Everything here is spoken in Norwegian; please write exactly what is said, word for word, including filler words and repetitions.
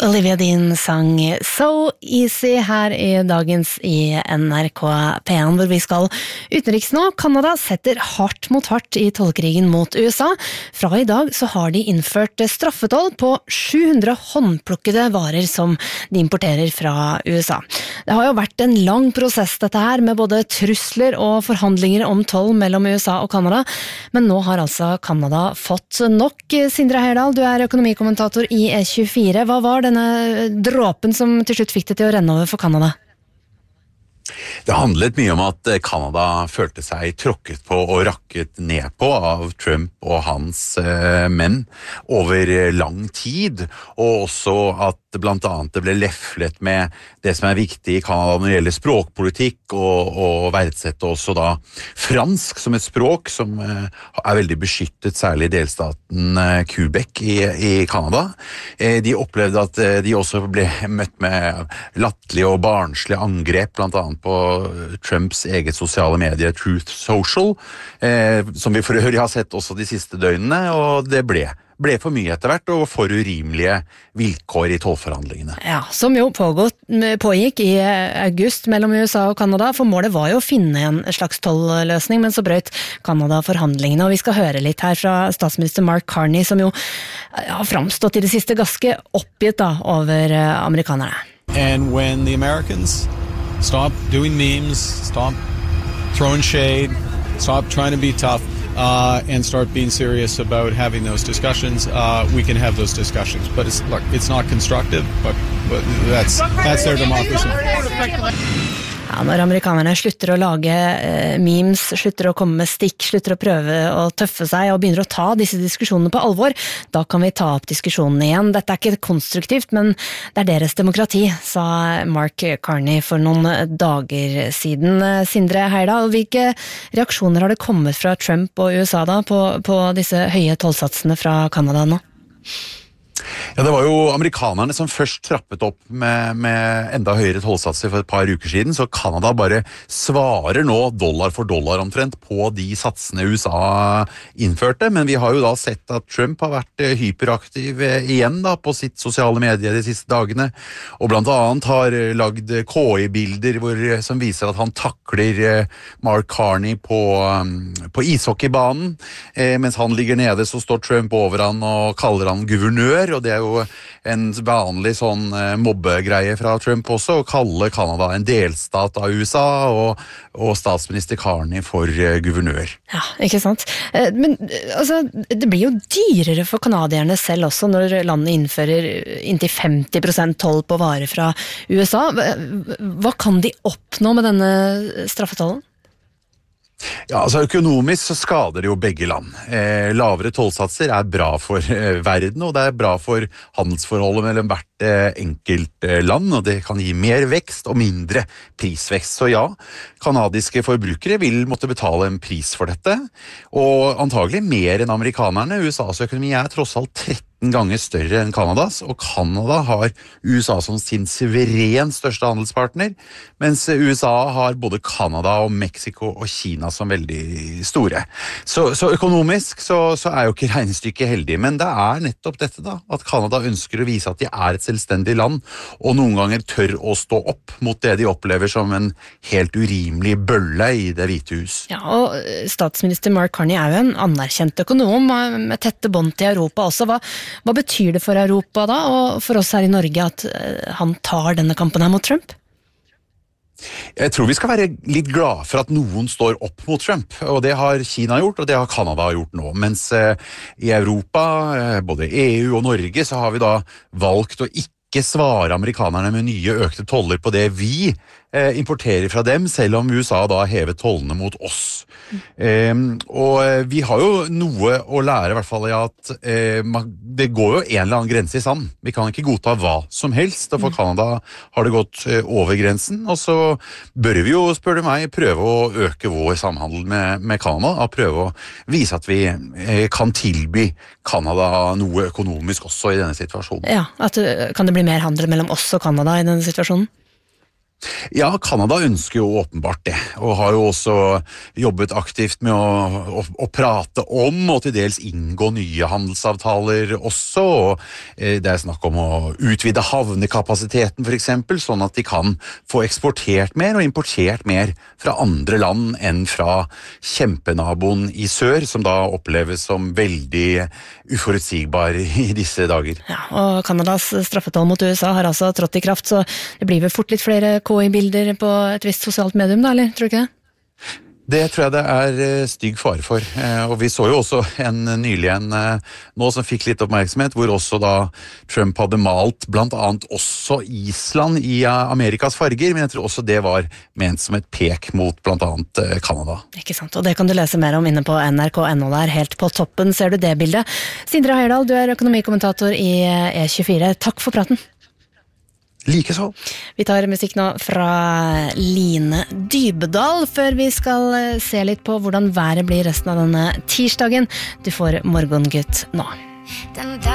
Olivia Dean sang So Easy her i dagens i N R K P en, hvor vi skal utenriks nå. Kanada setter hardt mot hardt i tollkrigen mot U S A. Fra i dag så har de innført straffetoll på sju hundre håndplukkede varer som de importerer fra U S A. Det har jo vært en lang prosess dette her, med både trusler og forhandlinger om toll mellom U S A og Kanada, men nå har altså Kanada fått nok. Sindre Heyerdahl, du er økonomikommentator i E tjuefire. Hva var denne dråpen som til slutt fikk det til å renne over for Kanada? Det handlet mye om at Kanada følte seg tråkket på og rakket ned på av Trump og hans eh, menn over lang tid, og også at blant annet det ble leflet med det som er viktig i Kanada når det gjelder språkpolitikk, og, og verdsette også da fransk som et språk som eh, er veldig beskyttet, særlig i delstaten eh, Quebec i, i Kanada. Eh, de opplevde at eh, de også ble møtt med latterlige og barnslige angrep, blant annet på Trumps eget sosiale medie Truth Social, eh, som vi for øvrig har sett også de siste døgnene, og det ble, ble for mye etter hvert, og for urimelige vilkår i tollforhandlingene. Ja, som jo pågått, pågikk i august mellom U S A og Kanada, for målet var jo å finne en slags tolløsning, men så brøt Kanada forhandlingene, og vi skal høre litt her fra statsminister Mark Carney, som jo har framstått i det siste ganske oppgitt da, over amerikanerne. And when the Americans stop doing memes, stop throwing shade, stop trying to be tough, uh, and start being serious about having those discussions, uh, we can have those discussions. But it's, look, it's not constructive, but, but that's, that's their democracy. Ja, når amerikanerne slutter å lage eh, memes, slutter å komme med stikk, slutter å prøve å tøffe seg og begynner å ta disse diskusjonene på alvor, da kan vi ta opp diskusjonen igjen. Dette er ikke konstruktivt, men det er deres demokrati, sa Mark Carney for noen dager siden. Sindre Heyerdahl, hvilke reaksjoner har det kommet fra Trump og U S A da på, på disse høye tollsatsene fra Kanada nå? Ja, det var jo amerikanerne som først trappet opp med, med enda høyere tollsatser for et par uker siden, så Kanada bare svarer nå dollar for dollar omtrent på de satsene U S A innførte, men vi har jo da sett at Trump har vært hyperaktiv igjen da på sitt sosiale medier de siste dagene, og blant annet har lagd K I-bilder hvor, som viser at han takler Mark Carney på, på ishockeybanen, mens han ligger nede så står Trump over han og kaller han guvernør, og det er jo en vanlig sånn mobbegreie fra Trump også, å kalle Kanada en delstat av U S A, og, og statsminister Carney for guvernør. Ja, ikke sant? Men altså, det blir jo dyrere for kanadierne selv også når landet innfører inntil femti prosent toll på varer fra U S A. Hva kan de oppnå med denne straffetollen? Ja, altså økonomisk så skader det jo begge land. Eh, lavere tollsatser er bra for eh, verden, og det er bra for handelsforholdet mellom hvert eh, enkelt eh, land, og det kan gi mer vekst og mindre prisvekst. Så ja, kanadiske forbrukere vil måtte betale en pris for dette, og antagelig mer enn amerikanerne. U S A's økonomi er tross alt tretten ganger større enn Kanadas, og Kanada har U S A som sin suveren største handelspartner, mens U S A har både Kanada og Mexico og Kina som veldig store. Så, så økonomisk så, så er jo ikke regnestykket heldig, men det er nettopp dette da, at Kanada ønsker å vise at de er et selvstendig land, og noen ganger tør å stå opp mot det de opplever som en helt urimelig bølle i Det hvite hus. Ja, og statsminister Mark Carney er jo en anerkjent økonom med tette bånd til Europa også. Hva Hva betyr det for Europa da, og for oss her i Norge, at han tar denne kampen her mot Trump? Jeg tror vi skal være litt glad for at noen står opp mot Trump, og det har Kina gjort, og det har Kanada gjort nå. Mens eh, i Europa, eh, både E U og Norge, så har vi da valgt å ikke svare amerikanerne med nye økte toller på det vi eh, importerer fra dem, selv om U S A da hevet tollene mot oss. Mm. Eh, og vi har jo noe å lære, i hvert fall i at eh, man, det går jo en eller annen grense i sand. Vi kan ikke godta hva som helst, og for mm. Kanada har det gått eh, over grensen, og så bør vi jo, spør du meg, prøve å øke vår samhandel med, med Kanada, og prøve å vise at vi eh, kan tilby Kanada noe økonomisk også i denne situasjonen. Ja, at, kan det bli mer handel mellom oss og Kanada i denne situasjonen? Ja, Kanada ønsker jo åpenbart det, og har jo også jobbet aktivt med å, å, å prate om og til dels inngå nye handelsavtaler også, og eh, det er snakk om å utvide havnekapasiteten for eksempel, sånn at de kan få eksportert mer og importert mer fra andre land enn fra kjempenaboen i sør, som da oppleves som veldig uforutsigbar i disse dager. Ja, og Kanadas straffetoll mot U S A har altså trådt i kraft, så det blir vel fort litt flere K I-bilder på et visst sosialt medium da, eller tror du ikke det? Det tror jeg det er stygg fare for, og vi så jo også en nylig en nå som fikk litt oppmerksomhet, hvor også da Trump hadde malt blant annet også Island i Amerikas farger, men jeg tror også det var ment som et pek mot blant annet Kanada. Ikke sant, og det kan du lese mer om inne på N R K punktum N O der, helt på toppen ser du det bildet. Sindre Heierdal, du er økonomikommentator i E tjuefire, takk for praten. Like så. Vi tar musikk nå fra Line Dybedal, før vi skal se litt på hvordan været blir resten av denne tirsdagen. Du får Morgengutt nå.